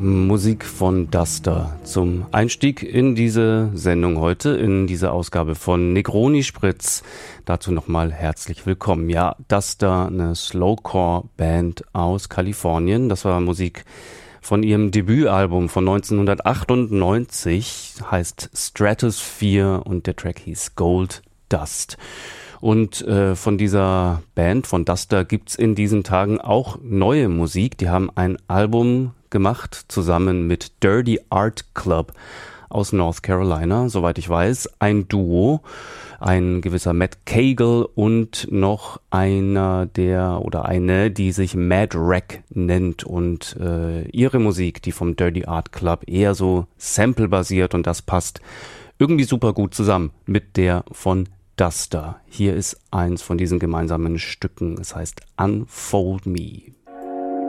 Musik von Duster zum Einstieg in diese Sendung heute, in diese Ausgabe von Negroni Spritz. Dazu nochmal herzlich willkommen. Ja, Duster, eine Slowcore-Band aus Kalifornien. Das war Musik von ihrem Debütalbum von 1998, heißt Stratosphere und der Track hieß Gold Dust. Und von dieser Band, von Duster, gibt's in diesen Tagen auch neue Musik. Die haben ein Album gemacht, zusammen mit Dirty Art Club aus North Carolina, soweit ich weiß. Ein Duo, ein gewisser Matt Cagle und noch einer eine, die sich Mad Rack nennt. Und ihre Musik, die vom Dirty Art Club, eher so sample-basiert, und das passt irgendwie super gut zusammen mit der von Duster. Hier ist eins von diesen gemeinsamen Stücken. Es heißt Unfold Me.